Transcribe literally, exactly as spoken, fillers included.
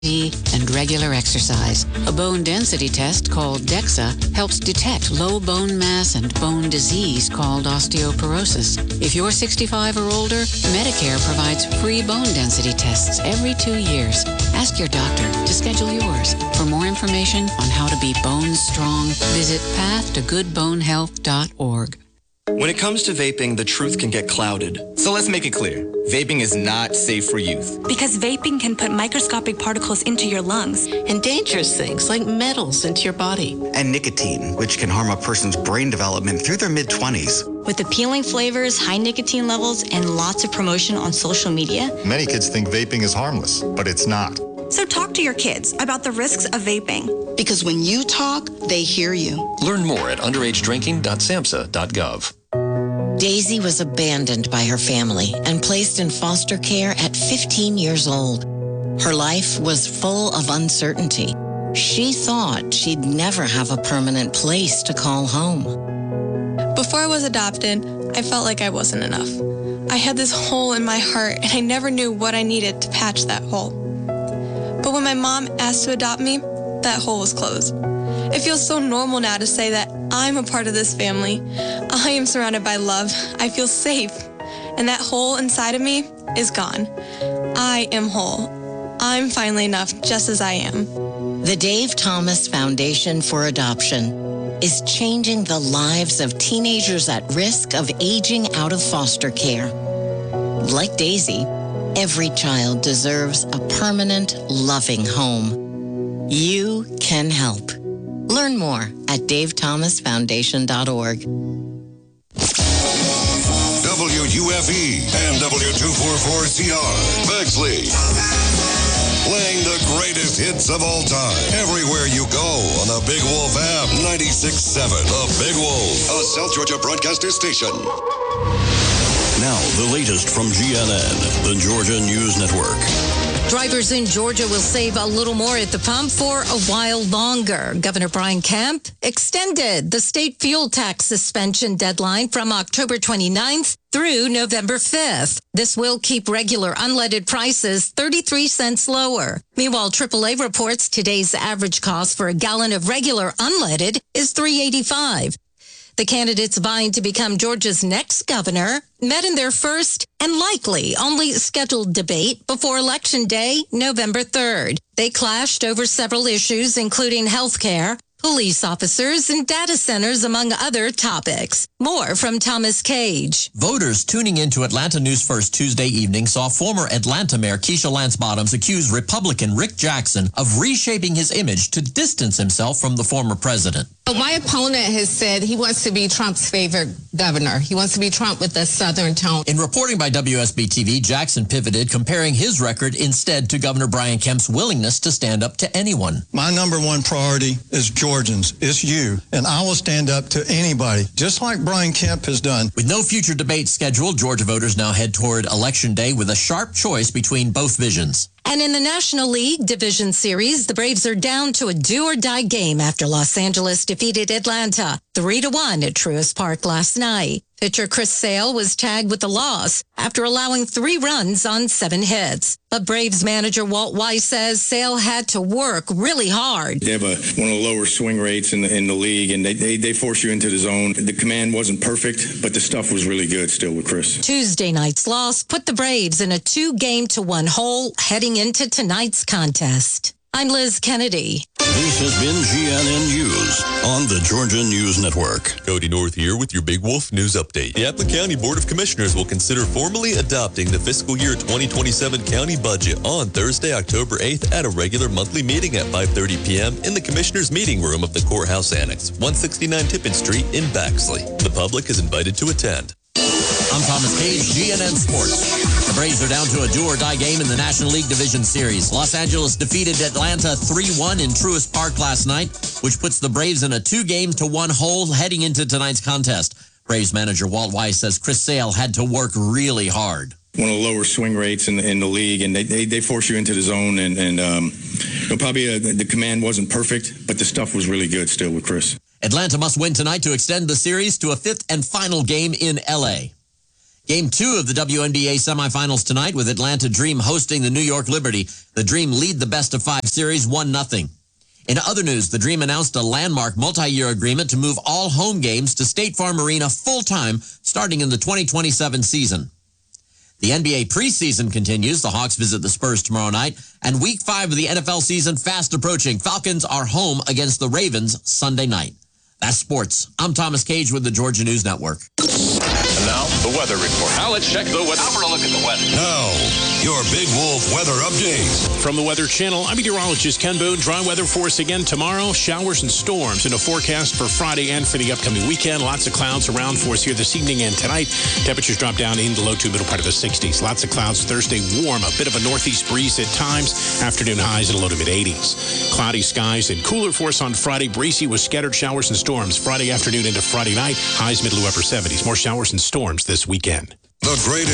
and regular exercise. A bone density test called DEXA helps detect low bone mass and bone disease called osteoporosis. If you're sixty-five or older, Medicare provides free bone density tests every two years. Ask your doctor to schedule yours. For more information on how to be bone strong, visit path to good bone health dot org. When it comes to vaping, the truth can get clouded. So let's make it clear. Vaping is not safe for youth. Because vaping can put microscopic particles into your lungs. And dangerous things like metals into your body. And nicotine, which can harm a person's brain development through their mid-twenties. With appealing flavors, high nicotine levels, and lots of promotion on social media. Many kids think vaping is harmless, but it's not. So talk to your kids about the risks of vaping. Because when you talk, they hear you. Learn more at underage drinking dot samhsa dot gov. Daisy was abandoned by her family and placed in foster care at fifteen years old. Her life was full of uncertainty. She thought she'd never have a permanent place to call home. Before I was adopted, I felt like I wasn't enough. I had this hole in my heart, and I never knew what I needed to patch that hole. But when my mom asked to adopt me, that hole was closed. It feels so normal now to say that I'm a part of this family. I am surrounded by love. I feel safe. And that hole inside of me is gone. I am whole. I'm finally enough just as I am. The Dave Thomas Foundation for Adoption is changing the lives of teenagers at risk of aging out of foster care. Like Daisy, every child deserves a permanent, loving home. You can help. Learn more at dave thomas foundation dot org. W U F E and W two forty-four C R, Bexley. Playing the greatest hits of all time. Everywhere you go on the Big Wolf app. ninety-six point seven. The Big Wolf, a South Georgia broadcaster station. Now, the latest from G N N, the Georgia News Network. Drivers in Georgia will save a little more at the pump for a while longer. Governor Brian Kemp extended the state fuel tax suspension deadline from October twenty-ninth through November fifth. This will keep regular unleaded prices thirty-three cents lower. Meanwhile, triple A reports today's average cost for a gallon of regular unleaded is three dollars and eighty-five cents. The candidates vying to become Georgia's next governor met in their first and likely only scheduled debate before Election Day, November third. They clashed over several issues, including health care, police officers, and data centers, among other topics. More from Thomas Cage. Voters tuning into Atlanta News First Tuesday evening saw former Atlanta Mayor Keisha Lance Bottoms accuse Republican Rick Jackson of reshaping his image to distance himself from the former president. My opponent has said he wants to be Trump's favorite governor. He wants to be Trump with a Southern tone. In reporting by W S B T V, Jackson pivoted, comparing his record instead to Governor Brian Kemp's willingness to stand up to anyone. My number one priority is Georgians. It's you. And I will stand up to anybody, just like Brian Kemp has done. With no future debate scheduled, Georgia voters now head toward Election Day with a sharp choice between both visions. And in the National League Division Series, the Braves are down to a do-or-die game after Los Angeles defeated Atlanta three to one at Truist Park last night. Pitcher Chris Sale was tagged with the loss after allowing three runs on seven hits. But Braves manager Walt Weiss says Sale had to work really hard. They have a, one of the lower swing rates in the in the league, and they, they, they force you into the zone. The command wasn't perfect, but the stuff was really good still with Chris. Tuesday night's loss put the Braves in a two-game to one hole heading into tonight's contest. I'm Liz Kennedy. This has been G N N News on the Georgia News Network. Cody North here with your Big Wolf News Update. The Appleton County Board of Commissioners will consider formally adopting the fiscal year twenty twenty-seven county budget on Thursday, October eighth at a regular monthly meeting at five thirty p.m. in the Commissioners' Meeting Room of the Courthouse Annex, one sixty-nine Tippin Street in Baxley. The public is invited to attend. I'm Thomas Cage, G N N Sports. The Braves are down to a do-or-die game in the National League Division Series. Los Angeles defeated Atlanta three one in Truist Park last night, which puts the Braves in a two-game to one hole heading into tonight's contest. Braves manager Walt Weiss says Chris Sale had to work really hard. One of the lower swing rates in the, in the league, and they, they, they force you into the zone, and, and um, you know, probably uh, the command wasn't perfect, but the stuff was really good still with Chris. Atlanta must win tonight to extend the series to a fifth and final game in L A Game two of the W N B A semifinals tonight with Atlanta Dream hosting the New York Liberty. The Dream lead the best of five series one nothing. In other news, the Dream announced a landmark multi-year agreement to move all home games to State Farm Arena full-time starting in the twenty twenty-seven season. The N B A preseason continues. The Hawks visit the Spurs tomorrow night. And week five of the N F L season fast approaching. Falcons are home against the Ravens Sunday night. That's sports. I'm Thomas Cage with the Georgia News Network. And now, the weather report. Now let's check the weather. Now for a look at the weather. Now, your Big Wolf weather update. From the Weather Channel, I'm meteorologist Ken Boone. Dry weather for us again tomorrow. Showers and storms in a forecast for Friday and for the upcoming weekend. Lots of clouds around for us here this evening and tonight. Temperatures drop down in the low to middle part of the sixties. Lots of clouds Thursday, warm. A bit of a northeast breeze at times. Afternoon highs in the low to mid-eighties. Cloudy skies and cooler for us on Friday. Breezy with scattered showers and storms. Friday afternoon into Friday night. Highs mid to upper seventies. More showers and storms this weekend. The greatest